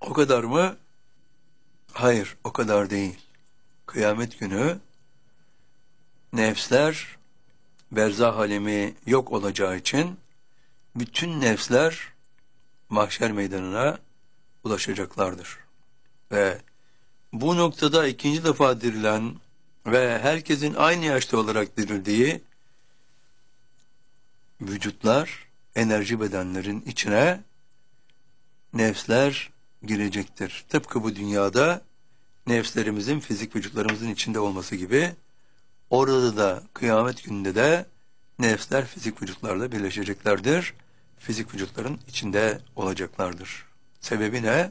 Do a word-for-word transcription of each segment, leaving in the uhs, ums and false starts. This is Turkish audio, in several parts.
O kadar mı? Hayır, o kadar değil. Kıyamet günü nefsler berzah alemi yok olacağı için bütün nefsler mahşer meydanına ulaşacaklardır. Ve bu noktada ikinci defa dirilen ve herkesin aynı yaşta olarak dirildiği vücutlar, enerji bedenlerin içine nefsler girecektir. Tıpkı bu dünyada nefslerimizin fizik vücutlarımızın içinde olması gibi, orada da kıyamet gününde de nefsler fizik vücutlarla birleşeceklerdir. Fizik vücutların içinde olacaklardır. Sebebi ne?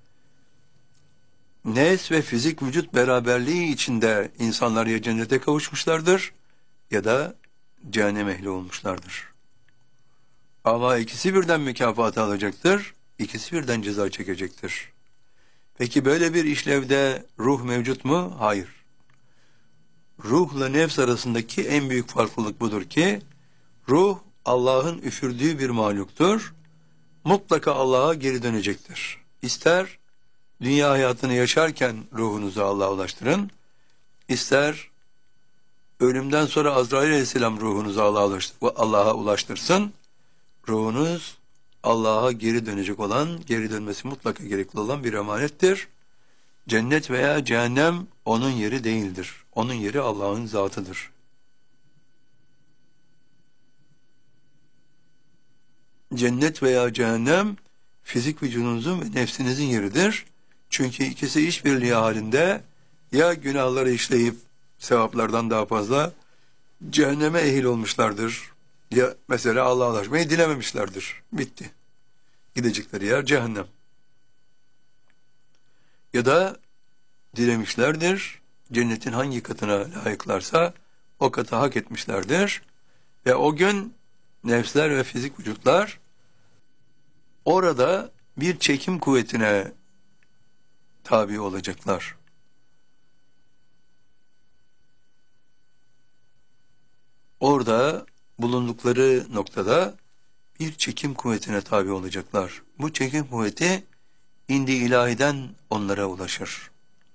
Nefs ve fizik vücut beraberliği içinde insanlar ya cennete kavuşmuşlardır ya da cehennem ehli olmuşlardır. Ama ikisi birden mükafatı alacaktır, ikisi birden ceza çekecektir. Peki böyle bir işlevde ruh mevcut mu? Hayır. Ruhla nefs arasındaki en büyük farklılık budur ki, ruh Allah'ın üfürdüğü bir mahluktur. Mutlaka Allah'a geri dönecektir. İster dünya hayatını yaşarken ruhunuzu Allah'a ulaştırın, ister ölümden sonra Azrail Aleyhisselam ruhunuzu Allah'a ulaştırsın, ruhunuz Allah'a geri dönecek olan, geri dönmesi mutlaka gerekli olan bir emanettir. Cennet veya cehennem onun yeri değildir. Onun yeri Allah'ın zatıdır. Cennet veya cehennem fizik vücudunuzun ve nefsinizin yeridir. Çünkü ikisi işbirliği halinde ya günahları işleyip sevaplardan daha fazla cehenneme ehil olmuşlardır, ya mesela Allah'a ulaşmayı dilememişlerdir. Bitti. Gidecekleri yer cehennem. Ya da dilemişlerdir, cennetin hangi katına layıklarsa o katı hak etmişlerdir. Ve o gün nefsler ve fizik vücutlar orada bir çekim kuvvetine tabi olacaklar. Orada bulundukları noktada bir çekim kuvvetine tabi olacaklar. Bu çekim kuvveti indi ilahiden onlara ulaşır.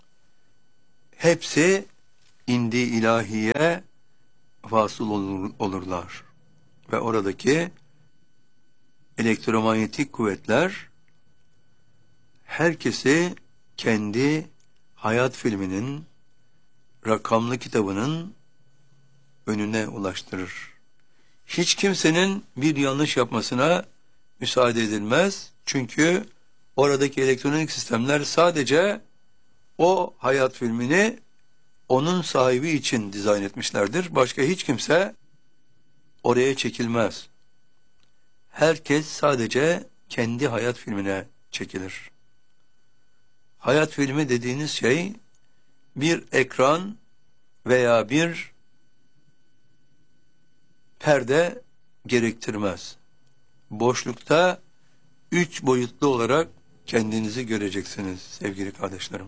Hepsi indi ilahiye vasıl olur, olurlar. Ve oradaki elektromanyetik kuvvetler herkesi kendi hayat filminin, rakamlı kitabının önüne ulaştırır. Hiç kimsenin bir yanlış yapmasına müsaade edilmez. Çünkü oradaki elektronik sistemler sadece o hayat filmini onun sahibi için dizayn etmişlerdir. Başka hiç kimse oraya çekilmez. Herkes sadece kendi hayat filmine çekilir. Hayat filmi dediğiniz şey bir ekran veya bir perde gerektirmez. Boşlukta üç boyutlu olarak kendinizi göreceksiniz sevgili kardeşlerim.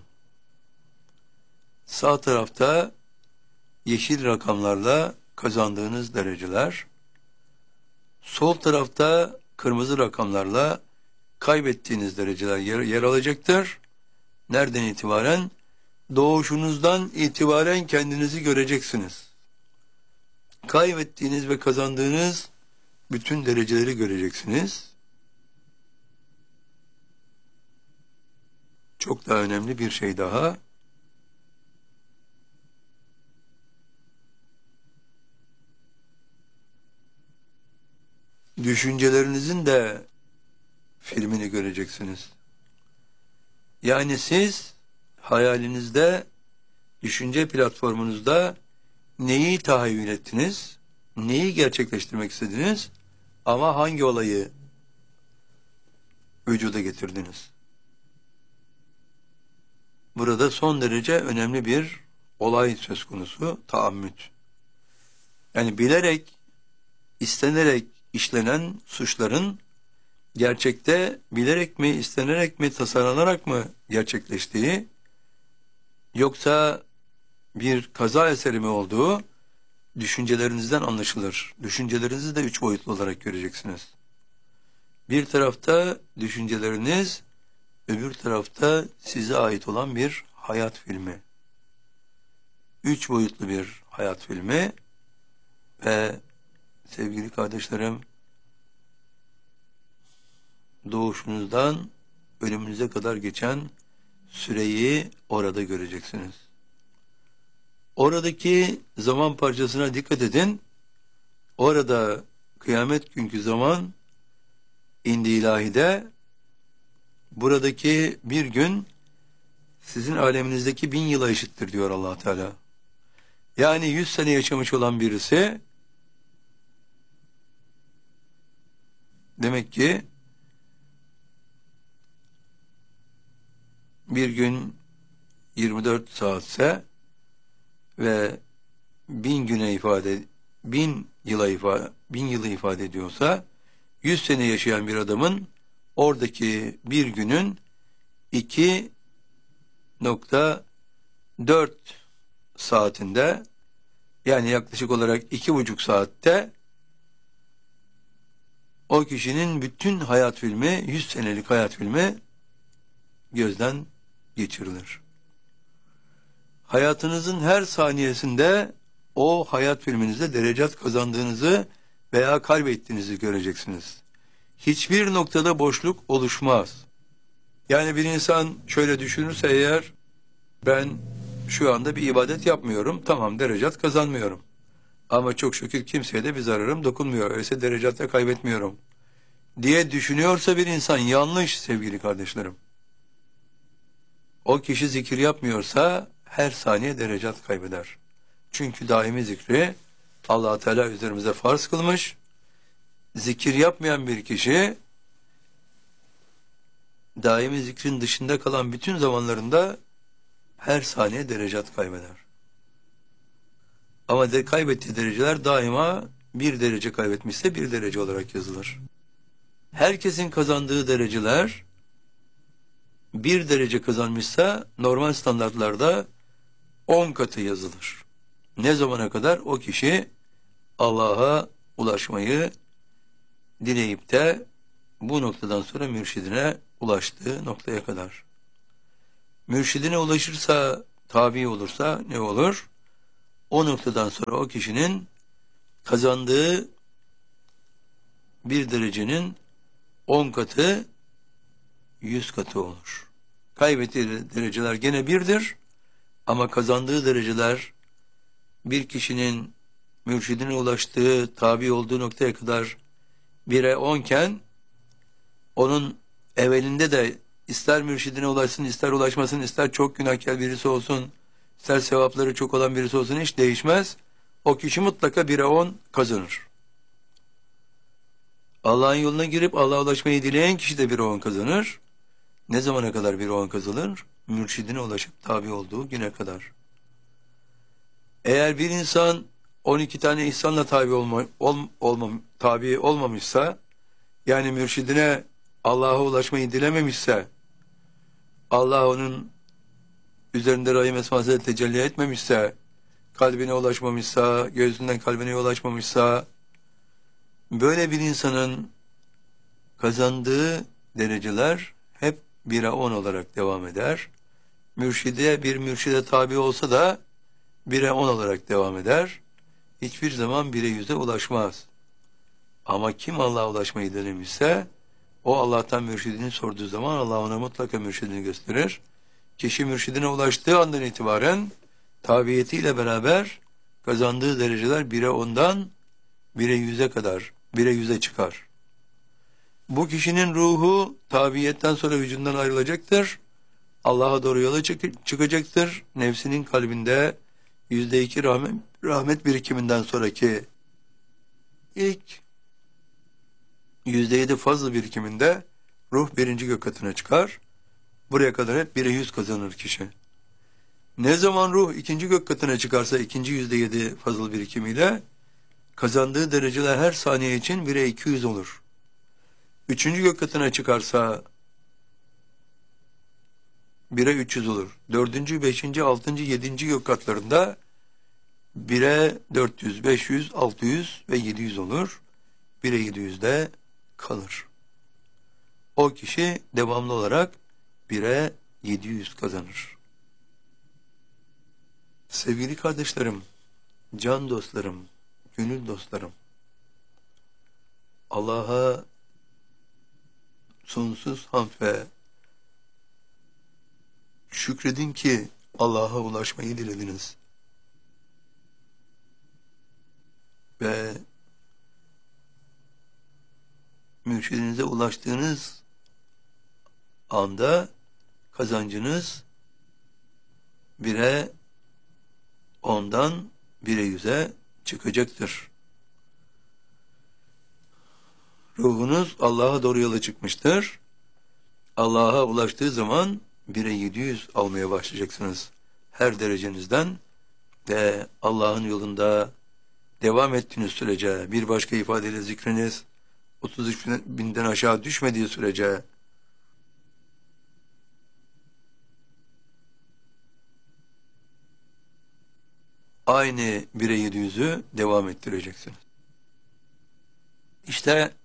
Sağ tarafta yeşil rakamlarla kazandığınız dereceler, sol tarafta kırmızı rakamlarla kaybettiğiniz dereceler yer, yer alacaktır. Nereden itibaren? Doğuşunuzdan itibaren kendinizi göreceksiniz. Kaybettiğiniz ve kazandığınız bütün dereceleri göreceksiniz. Çok daha önemli bir şey daha. Düşüncelerinizin de filmini göreceksiniz. Yani siz hayalinizde, düşünce platformunuzda neyi tahayyül ettiniz, neyi gerçekleştirmek istediniz ama hangi olayı vücuda getirdiniz? Burada son derece önemli bir olay söz konusu, taammüt. Yani bilerek, istenerek işlenen suçların gerçekte bilerek mi, istenerek mi, tasarlanarak mı gerçekleştiği, yoksa bir kaza eseri mi olduğu düşüncelerinizden anlaşılır. Düşüncelerinizi de üç boyutlu olarak göreceksiniz. Bir tarafta düşünceleriniz öbür tarafta size ait olan bir hayat filmi. Üç boyutlu bir hayat filmi ve sevgili kardeşlerim, doğuşunuzdan ölümünüze kadar geçen süreyi orada göreceksiniz. Oradaki zaman parçasına dikkat edin. Orada kıyamet günkü zaman indi ilahide, buradaki bir gün sizin aleminizdeki bin yıla eşittir diyor Allah Teala. Yani yüz sene yaşamış olan birisi demek ki bir gün yirmi dört saatse ve bin güne ifade, bin yıla ifade, bin yılı ifade ediyorsa, yüz sene yaşayan bir adamın oradaki bir günün iki nokta dört saatinde, yani yaklaşık olarak iki buçuk saatte o kişinin bütün hayat filmi, yüz senelik hayat filmi gözden geçirilir. Hayatınızın her saniyesinde o hayat filminizde derecat kazandığınızı veya kaybettiğinizi göreceksiniz. Hiçbir noktada boşluk oluşmaz. Yani bir insan şöyle düşünürse eğer, ben şu anda bir ibadet yapmıyorum, tamam, derecat kazanmıyorum. Ama çok şükür kimseye de bir zararım dokunmuyor, öyleyse derecatta kaybetmiyorum diye düşünüyorsa bir insan yanlış sevgili kardeşlerim. O kişi zikir yapmıyorsa her saniye derecat kaybeder. Çünkü daimi zikri Allah Teala üzerimize farz kılmış. Zikir yapmayan bir kişi daimi zikrin dışında kalan bütün zamanlarında her saniye derecat kaybeder. Ama de kaybettiği dereceler daima bir derece kaybetmişse bir derece olarak yazılır. Herkesin kazandığı dereceler bir derece kazanmışsa normal standartlarda on katı yazılır. Ne zamana kadar? O kişi Allah'a ulaşmayı dileyip de bu noktadan sonra mürşidine ulaştığı noktaya kadar. Mürşidine ulaşırsa, tabi olursa ne olur? O noktadan sonra o kişinin kazandığı bir derecenin on katı, yüz katı olur. Kaybettiği dereceler gene birdir ama kazandığı dereceler bir kişinin mürşidine ulaştığı, tabi olduğu noktaya kadar bire onken, onun evvelinde de ister mürşidine ulaşsın, ister ulaşmasın, ister çok günahkar birisi olsun, ister sevapları çok olan birisi olsun, hiç değişmez. O kişi mutlaka bire on kazanır. Allah'ın yoluna girip Allah'a ulaşmayı dileyen kişi de bire on kazanır. Ne zamana kadar bire on kazanır? Mürşidine ulaşıp tabi olduğu güne kadar. Eğer bir insan on iki tane ihsanla tabi olma, ol, olmam, tabi olmamışsa, yani mürşidine Allah'a ulaşmayı dilememişse, Allah onun üzerinde rahim esmasıyla tecelli etmemişse, kalbine ulaşmamışsa, gözünden kalbine ulaşmamışsa, böyle bir insanın kazandığı dereceler hep bire on olarak devam eder. Mürşide, bir mürşide tabi olsa da bire on olarak devam eder. Hiçbir zaman bire yüze ulaşmaz. Ama kim Allah'a ulaşmayı denemişse, o Allah'tan mürşidini sorduğu zaman Allah ona mutlaka mürşidini gösterir. Kişi mürşidine ulaştığı andan itibaren tabiyetiyle beraber kazandığı dereceler bire ondan bire yüze kadar, bire yüze çıkar. Bu kişinin ruhu tabiyetten sonra vücudundan ayrılacaktır. Allah'a doğru yola çık çıkacaktır. Nefsinin kalbinde yüzde iki rahmet, rahmet birikiminden sonraki ilk yüzde yedi fazla birikiminde ruh birinci gök katına çıkar. Buraya kadar hep bire yüz kazanır kişi. Ne zaman ruh ikinci gök katına çıkarsa ikinci yüzde yedi fazla birikimiyle kazandığı dereceler her saniye için bire iki yüz olur. Üçüncü gök katına çıkarsa bire üç yüz olur. Dördüncü, beşinci, altıncı, yedinci gök katlarında bire dört yüz, beş yüz, altı yüz ve yedi yüz olur. bire yedi yüzde kalır. O kişi devamlı olarak bire yedi yüz kazanır. Sevgili kardeşlerim, can dostlarım, gönül dostlarım, Allah'a sonsuz hamd ve şükredin ki Allah'a ulaşmayı dilediniz. Ve mürşidinize ulaştığınız anda kazancınız bire ondan bire yüze çıkacaktır. Ruhunuz Allah'a doğru yola çıkmıştır. Allah'a ulaştığı zaman bire yedi yüz almaya başlayacaksınız. Her derecenizden ve Allah'ın yolunda devam ettiğiniz sürece, bir başka ifadeyle zikriniz otuz üç binden aşağı düşmediği sürece aynı bire yedi yüzü devam ettireceksiniz. İşte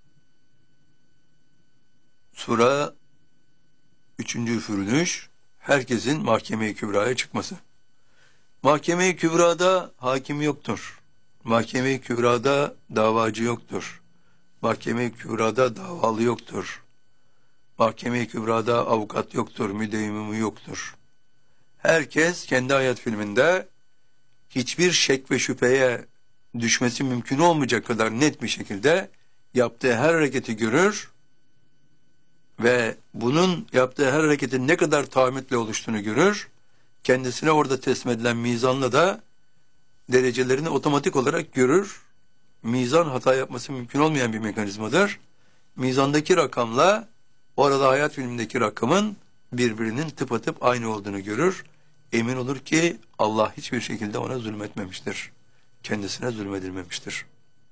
sura üçüncü üfürülüş, herkesin Mahkeme-i Kübra'ya çıkması. Mahkeme-i Kübra'da hakim yoktur. Mahkeme-i Kübra'da davacı yoktur. Mahkeme-i Kübra'da davalı yoktur. Mahkeme-i Kübra'da avukat yoktur, müdevimi yoktur. Herkes kendi hayat filminde hiçbir şek ve şüpheye düşmesi mümkün olmayacak kadar net bir şekilde yaptığı her hareketi görür ve bunun yaptığı her hareketin ne kadar tahammütle oluştuğunu görür. Kendisine orada teslim edilen mizanla da derecelerini otomatik olarak görür. Mizan hata yapması mümkün olmayan bir mekanizmadır. Mizandaki rakamla orada hayat filmindeki rakamın birbirinin tıpatıp aynı olduğunu görür. Emin olur ki Allah hiçbir şekilde ona zulmetmemiştir. Kendisine zulmedilmemiştir.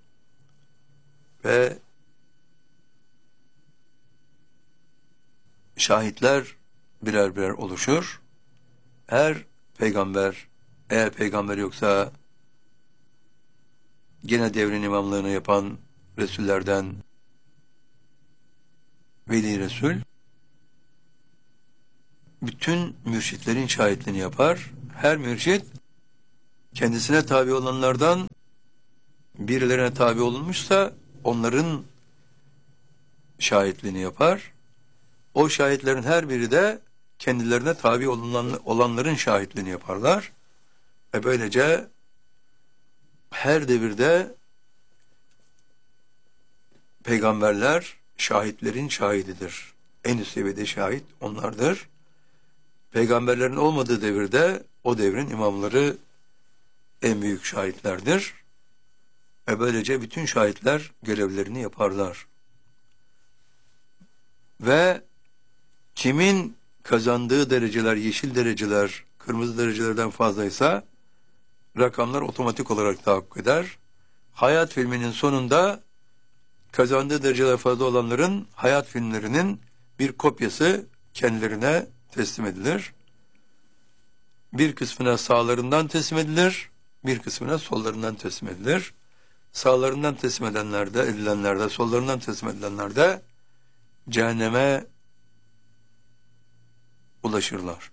Ve şahitler birer birer oluşur. Her peygamber, eğer peygamber yoksa gene devrin imamlığını yapan Resullerden Veli Resul, bütün mürşitlerin şahitliğini yapar. Her mürşit kendisine tabi olanlardan birilerine tabi olunmuşsa onların şahitliğini yapar. O şahitlerin her biri de kendilerine tabi olanların şahitliğini yaparlar. Ve böylece her devirde peygamberler şahitlerin şahididir. En üst seviyede şahit onlardır. Peygamberlerin olmadığı devirde o devrin imamları en büyük şahitlerdir. Ve böylece bütün şahitler görevlerini yaparlar. Ve kimin kazandığı dereceler, yeşil dereceler, kırmızı derecelerden fazlaysa rakamlar otomatik olarak tahakkuk eder. Hayat filminin sonunda kazandığı dereceler fazla olanların hayat filmlerinin bir kopyası kendilerine teslim edilir. Bir kısmına sağlarından teslim edilir, bir kısmına sollarından teslim edilir. Sağlarından teslim edenlerde, edilenlerde, sollarından teslim edilenlerde cehenneme ulaşırlar.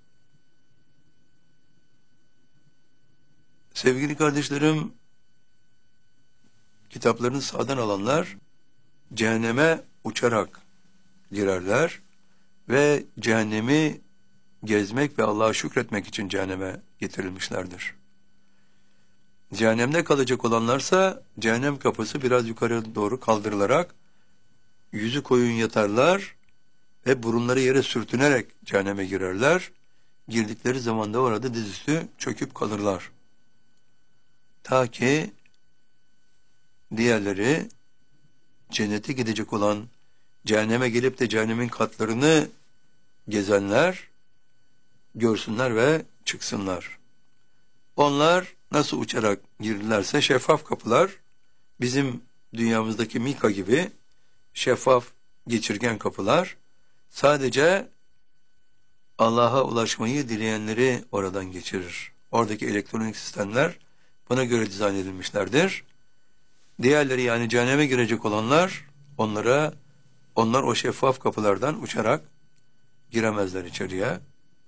Sevgili kardeşlerim, kitaplarını sağdan alanlar cehenneme uçarak girerler ve cehennemi gezmek ve Allah'a şükretmek için cehenneme getirilmişlerdir. Cehennemde kalacak olanlarsa cehennem kapısı biraz yukarı doğru kaldırılarak yüzü koyun yatarlar ve burunları yere sürtünerek cehenneme girerler. Girdikleri zaman da orada dizüstü çöküp kalırlar. Ta ki diğerleri cennete gidecek olan, cehenneme gelip de cehennemin katlarını gezenler görsünler ve çıksınlar. Onlar nasıl uçarak girdilerse şeffaf kapılar, bizim dünyamızdaki Mika gibi şeffaf geçirgen kapılar, sadece Allah'a ulaşmayı dileyenleri oradan geçirir. Oradaki elektronik sistemler buna göre dizayn edilmişlerdir. Diğerleri, yani cehenneme girecek olanlar, onlara onlar o şeffaf kapılardan uçarak giremezler içeriye.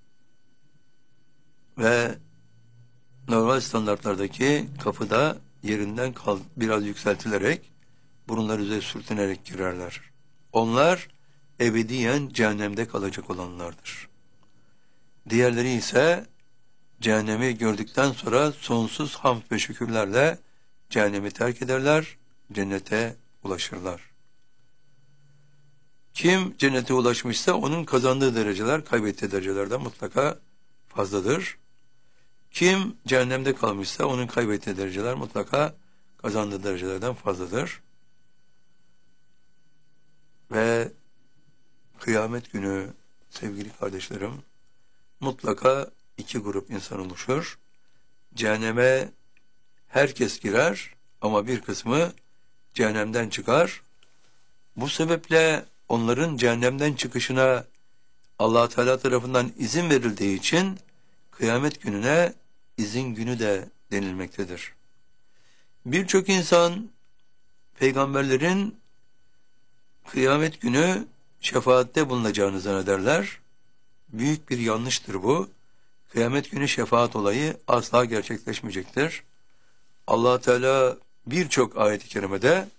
Ve normal standartlardaki kapıda yerinden kal biraz yükseltilerek burunları üzeri sürtünerek girerler. Onlar ebediyen cehennemde kalacak olanlardır. Diğerleri ise cehennemi gördükten sonra sonsuz hamd ve şükürlerle cehennemi terk ederler, cennete ulaşırlar. Kim cennete ulaşmışsa onun kazandığı dereceler kaybettiği derecelerden mutlaka fazladır. Kim cehennemde kalmışsa onun kaybettiği dereceler mutlaka kazandığı derecelerden fazladır. Ve kıyamet günü sevgili kardeşlerim mutlaka iki grup insan oluşur. Cehenneme herkes girer ama bir kısmı cehennemden çıkar. Bu sebeple onların cehennemden çıkışına Allah Teala tarafından izin verildiği için kıyamet gününe izin günü de denilmektedir. Birçok insan peygamberlerin kıyamet günü şefaatte bulunacağını zannederler. Büyük bir yanlıştır bu. Kıyamet günü şefaat olayı asla gerçekleşmeyecektir. Allah Teala birçok ayet-i kerimede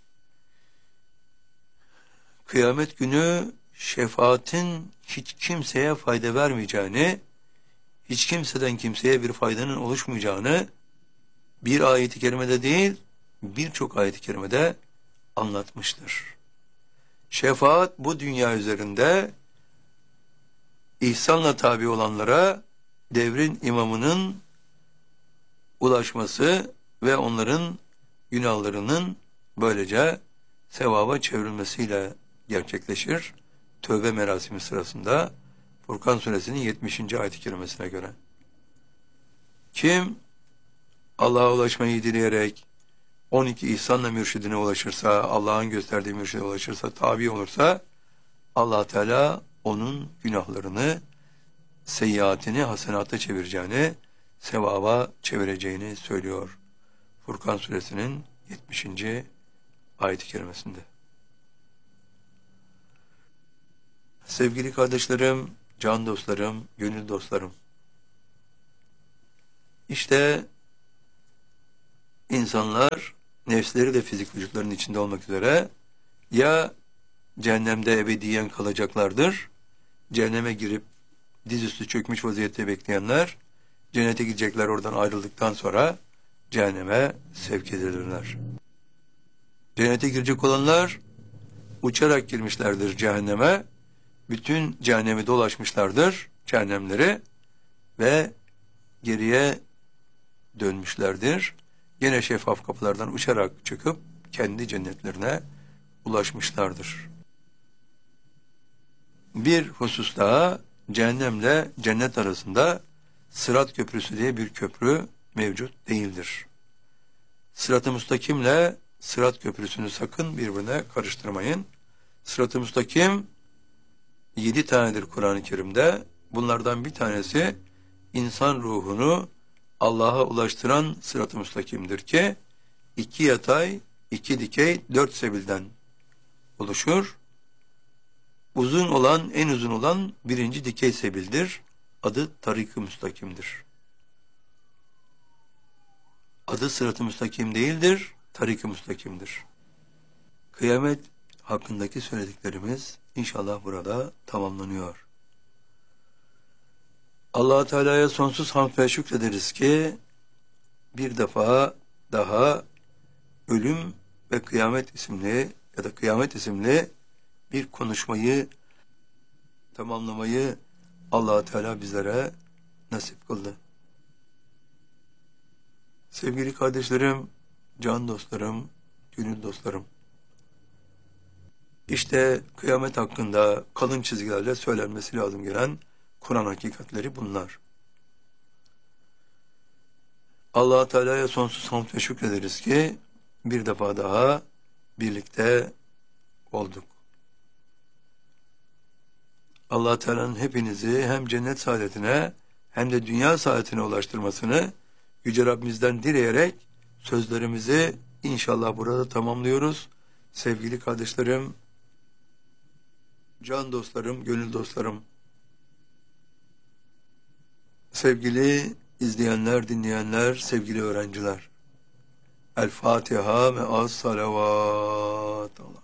kıyamet günü şefaatin hiç kimseye fayda vermeyeceğini, hiç kimseden kimseye bir faydanın oluşmayacağını bir ayet-i kerimede değil, birçok ayet-i kerimede anlatmıştır. Şefaat bu dünya üzerinde ihsanla tabi olanlara devrin imamının ulaşması ve onların günahlarının böylece sevaba çevrilmesiyle gerçekleşir. Tövbe merasimi sırasında Furkan suresinin yetmişinci ayet-i kerimesine göre. Kim Allah'a ulaşmayı dileyerek on iki ihsanla mürşidine ulaşırsa, Allah'ın gösterdiği mürşide ulaşırsa, tabi olursa Allah Teala onun günahlarını, seyyiatini hasenata çevireceğini, sevaba çevireceğini söylüyor. Furkan suresinin yetmişinci ayet-i kerimesinde. Sevgili kardeşlerim, can dostlarım, gönül dostlarım. İşte insanlar nefsleri de fizik vücutlarının içinde olmak üzere ya cehennemde ebediyen kalacaklardır, cehenneme girip dizüstü çökmüş vaziyette bekleyenler cennete gidecekler, oradan ayrıldıktan sonra cehenneme sevk edilirler. Cennete girecek olanlar uçarak girmişlerdir cehenneme, bütün cehennemi dolaşmışlardır, cehennemleri, ve geriye dönmüşlerdir. Yine şeffaf kapılardan uçarak çıkıp kendi cennetlerine ulaşmışlardır. Bir husus daha, cehennemle cennet arasında Sırat Köprüsü diye bir köprü mevcut değildir. Sırat-ı Müstakim'le Sırat Köprüsü'nü sakın birbirine karıştırmayın. Sırat-ı Müstakim yedi tanedir Kur'an-ı Kerim'de. Bunlardan bir tanesi insan ruhunu Allah'a ulaştıran Sırat-ı Müstakim'dir ki iki yatay, iki dikey, dört sebilden oluşur. Uzun olan, en uzun olan birinci dikey sebildir. Adı Tarik-ı Müstakim'dir. Adı Sırat-ı Müstakim değildir, Tarik-ı Müstakim'dir. Kıyamet hakkındaki söylediklerimiz inşallah burada tamamlanıyor. Allah Teala'ya sonsuz hamd ve şükrederiz ki bir defa daha ölüm ve kıyamet isimli ya da kıyamet isimli bir konuşmayı tamamlamayı Allah Teala bizlere nasip kıldı. Sevgili kardeşlerim, can dostlarım, gönül dostlarım. İşte kıyamet hakkında kalın çizgilerle söylenmesi lazım gelen Kur'an hakikatleri bunlar. Allah Teala'ya sonsuz hamd ve şükrederiz ki bir defa daha birlikte olduk. Allah Teala'nın hepinizi hem cennet saadetine hem de dünya saadetine ulaştırmasını Yüce Rabbimizden dileyerek sözlerimizi inşallah burada tamamlıyoruz. Sevgili kardeşlerim, can dostlarım, gönül dostlarım, Sevgili izleyenler, dinleyenler, sevgili öğrenciler. El Fatiha ve az salavat.